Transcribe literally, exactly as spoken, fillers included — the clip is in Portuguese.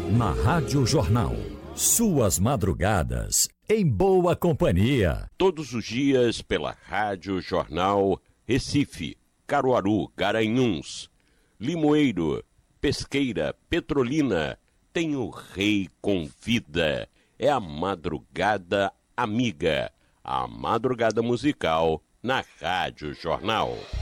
Na Rádio Jornal, suas madrugadas em boa companhia. Todos os dias pela Rádio Jornal, Recife, Caruaru, Garanhuns, Limoeiro, Pesqueira, Petrolina, tem o Rei Convida. É a Madrugada Amiga, a madrugada musical na Rádio Jornal.